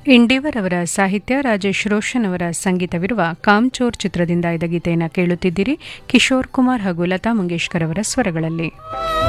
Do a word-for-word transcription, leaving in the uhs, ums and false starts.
ಇಂಡಿವರ್ ಅವರ ಸಾಹಿತ್ಯ, ರಾಜೇಶ್ ರೋಷನ್ ಅವರ ಸಂಗೀತವಿರುವ ಕಾಮ್ಚೋರ್ ಚಿತ್ರದಿಂದ ಇದ ಗೀತೆಯನ್ನು ಕೇಳುತ್ತಿದ್ದೀರಿ. ಕಿಶೋರ್ ಕುಮಾರ್ ಹಾಗೂ ಲತಾ ಮಂಗೇಶ್ಕರ್ ಅವರ ಸ್ವರಗಳಲ್ಲಿ.